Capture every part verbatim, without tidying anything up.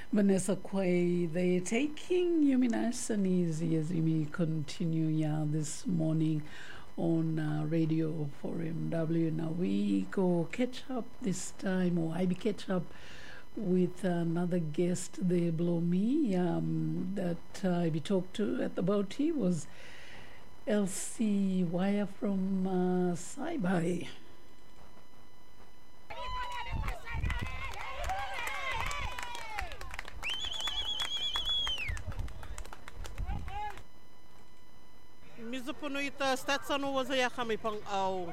Vanessa Quay, they're taking you nice and easy as we may continue yeah, this morning on uh, Radio four M W. Now we go catch up this time, or I be catch up with another guest there below me um, that uh, I be talked to at the boaty was Elsie Wire from uh, Saibai. Mizupuno ita statsano was a yakami pang au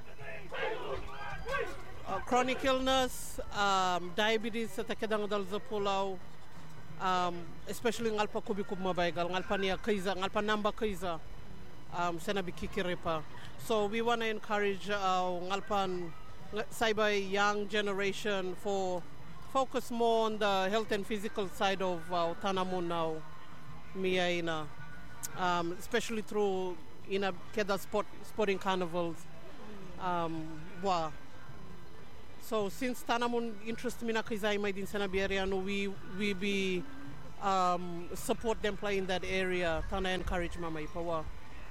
chronic illness, um, diabetes sa takadang dal sa pulau, um, especially ngalpa kubikub mabaigal, ngalpa niya kaiza, ngalpa namba kaiza, um, sana bikikiripa. So we want to encourage our ngalpan Saibai young generation for focus more on the health and physical side of uh, Tanamun now, miyaina, um, especially through in a keda sport sporting carnivals. Um, wa. So since Tanamun interest mina kizai mai din sana area, no we we be um, support them play in that area. Tana encourage mama ipawa.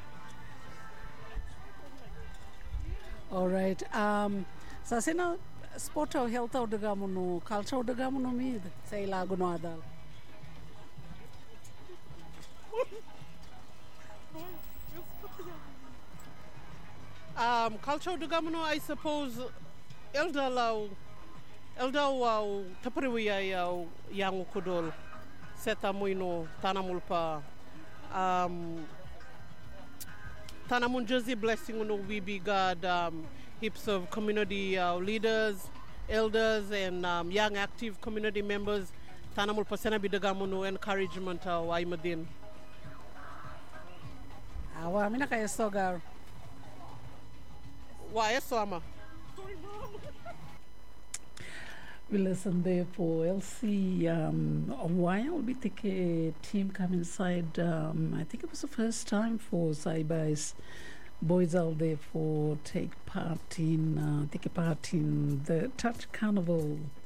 All right. Um, sa sina sport or health or dagamuno, culture or dagamuno mi sa ilago no adal. Um, culture dagamuno, I suppose. Elda lau, elda wau tapariwiya yau yang ukudol seta muino tanamulpa um, tanamun jersey blessing uno we be God um, heaps of community uh, leaders, elders and um, young active community members tanamulpa sena bidagamuno encouragement au uh, aimadin. Awa mina kaya sogar. Wa eso ama. We listen there for Elsie. Um, a while we take a team come inside. Um, I think it was the first time for Saibai's boys out there for take part in uh, take a part in the Touch Carnival